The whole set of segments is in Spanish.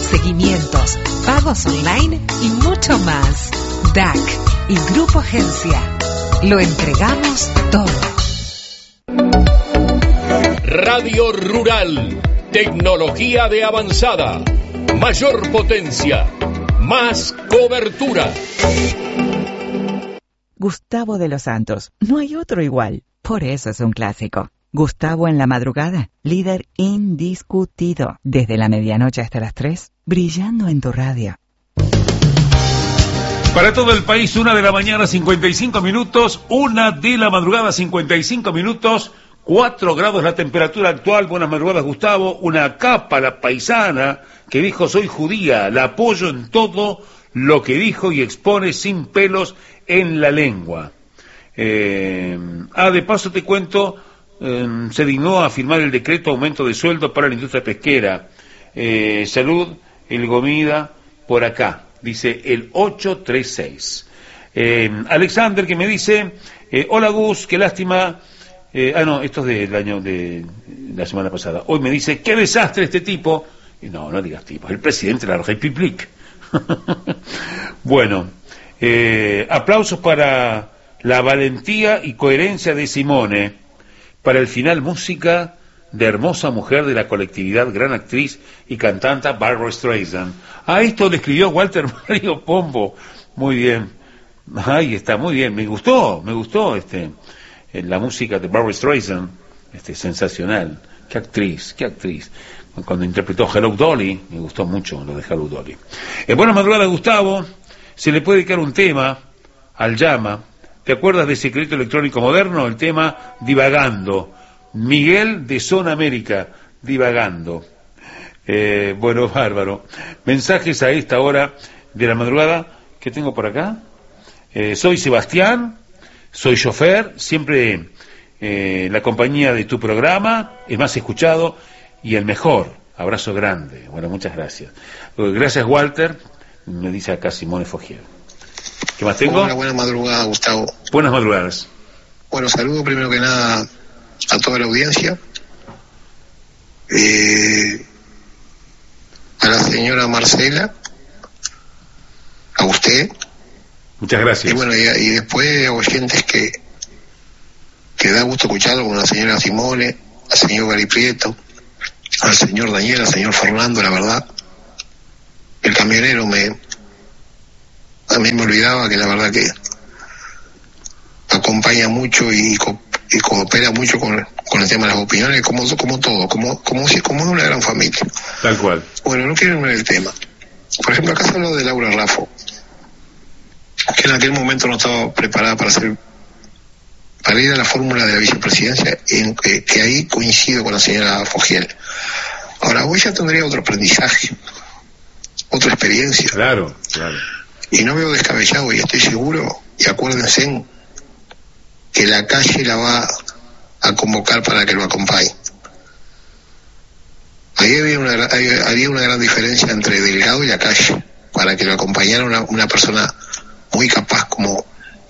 seguimientos, pagos online y mucho más. DAC y Grupo Agencia. Lo entregamos todo. Radio Rural. Tecnología de avanzada. Mayor potencia. Más cobertura. Gustavo de los Santos. No hay otro igual. Por eso es un clásico. Gustavo en la madrugada. Líder indiscutido. Desde la medianoche hasta las 3. Brillando en tu radio. Para todo el país, 1 de la mañana, 55 minutos. 1 de la madrugada, 55 minutos. 4 grados la temperatura actual. Buenas madrugadas, Gustavo. Una capa, la paisana, que dijo: soy judía, la apoyo en todo lo que dijo y expone sin pelos en la lengua. De paso te cuento, se dignó a firmar el decreto aumento de sueldo para la industria pesquera. Salud, el Gomida, por acá, dice el 836. Alexander, que me dice, hola Gus, qué lástima. No, esto es del año de la semana pasada. Hoy me dice, qué desastre este tipo. No digas tipo, el presidente de la República. Bueno, aplausos para la valentía y coherencia de Simone. Para el final, música de hermosa mujer de la colectividad, gran actriz y cantante Barbra Streisand. Esto lo escribió Walter Mario Pombo. Muy bien. Ahí está, muy bien. Me gustó la música de Barbra Streisand, sensacional. Qué actriz. Cuando interpretó Hello Dolly, me gustó mucho lo de Hello Dolly. Buenas madrugadas, Gustavo. Se le puede dedicar un tema al llama. ¿Te acuerdas de Secreto Electrónico Moderno? El tema Divagando. Miguel de Zona América, Divagando. Bueno, bárbaro. Mensajes a esta hora de la madrugada. ¿Qué tengo por acá? Soy Sebastián. Soy chofer, siempre la compañía de tu programa, el más escuchado y el mejor. Abrazo grande. Bueno, muchas gracias. Gracias, Walter. Me dice acá Simone Fogier. ¿Qué más tengo? Hola, buenas madrugadas, Gustavo. Buenas madrugadas. Bueno, saludo primero que nada a toda la audiencia. A la señora Marcela, a usted. Muchas gracias. Y bueno, y después oyentes que da gusto escucharlo, como la señora Simone, al señor Gary Prieto, al señor Daniel, al señor Fernando, la verdad. El camionero a mí me olvidaba que la verdad que acompaña mucho y coopera mucho con el tema de las opiniones, como todo, como una gran familia. Tal cual. Bueno, no quiero irme del tema. Por ejemplo, acá se habló de Laura Raffo, que en aquel momento no estaba preparada para ir a la fórmula de la vicepresidencia, que ahí coincido con la señora Fogiel. Ahora, hoy ya tendría otro aprendizaje, otra experiencia. Claro. Y no veo descabellado, y estoy seguro, y acuérdense, que la calle la va a convocar para que lo acompañe. Ahí había una gran diferencia entre Delgado y la calle, para que lo acompañara una persona muy capaz como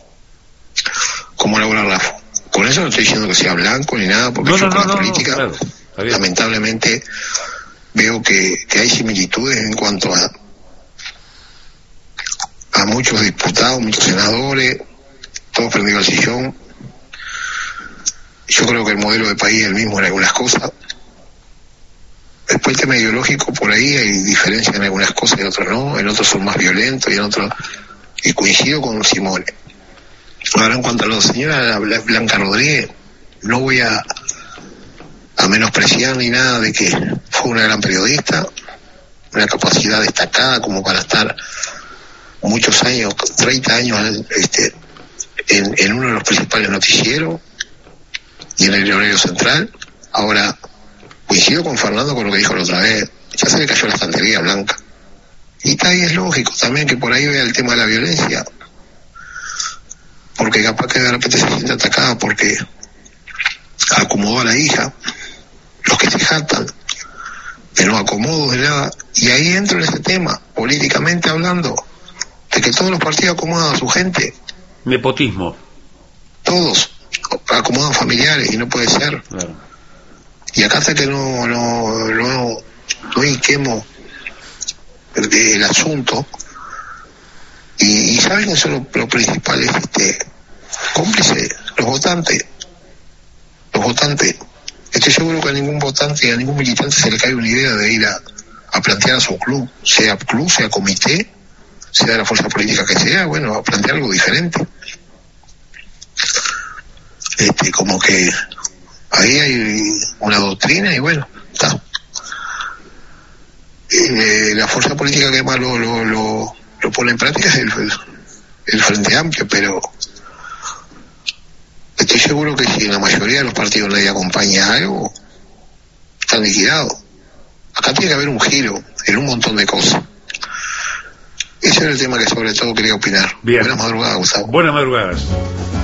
Laura Raffo. Con eso no estoy diciendo que sea blanco ni nada, porque yo con la política, claro, lamentablemente veo que hay similitudes en cuanto a muchos diputados, muchos senadores, todos prendidos al sillón. Yo creo que el modelo de país es el mismo en algunas cosas. Después el tema ideológico, por ahí hay diferencias en algunas cosas y en otras no, en otros son más violentos y en otros, y coincido con Simone. Ahora, en cuanto a la señora Blanca Rodríguez, no voy a menospreciar ni nada de que fue una gran periodista, una capacidad destacada como para estar muchos años, 30 años en uno de los principales noticieros y en el horario central. Ahora, coincido con Fernando con lo que dijo la otra vez, ya se le cayó la estantería Blanca. Y ahí es lógico también que por ahí vea el tema de la violencia, porque capaz que de repente se siente atacada porque acomodó a la hija, los que se jactan de no acomodos, de nada, y ahí entro en ese tema, políticamente hablando, de que todos los partidos acomodan a su gente. Nepotismo. Todos acomodan familiares y no puede ser. Claro. Y acá hasta que no indiquemos el asunto. Y ¿saben quiénes son los principales cómplices? Los votantes. Estoy seguro que a ningún votante, a ningún militante se le cae una idea de ir a plantear a su club, sea comité, sea la fuerza política que sea, bueno, a plantear algo diferente. Como que ahí hay una doctrina y bueno, está. La fuerza política que más lo pone en práctica es el Frente Amplio, pero estoy seguro que si en la mayoría de los partidos nadie acompaña algo, están liquidados. Acá tiene que haber un giro en un montón de cosas. Ese era el tema que sobre todo quería opinar. Bien. Buenas madrugadas, Gustavo. Buenas madrugadas.